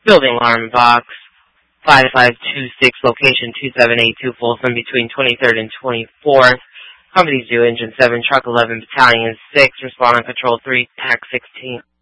Building alarm box 5526, location 2782, Folsom, between 23rd and 24th. Company 2, Engine 7, Truck 11, Battalion 6, respond on Patrol 3, TAC 16.